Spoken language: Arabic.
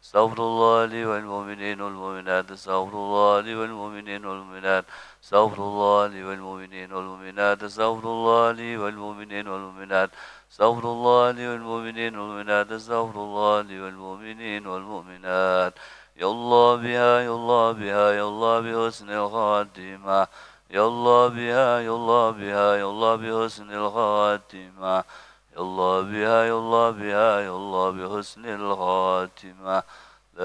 استغفر الله لي والمؤمنين والمؤمنات استغفر الله لي والمؤمنين والمؤمنات استغفر الله لي والمؤمنين والمؤمنات استغفر الله لي والمؤمنين والمؤمنات استغفر الله لي والمؤمنين والمؤمنات استغفر الله لي والمؤمنين والمؤمنات يا الله بها يا الله بها يا الله بحسن الخاتمة يا الله بها يا الله بها يا الله بحسن الخاتمة يا الله بها يا الله بها يا الله بحسن الخاتمة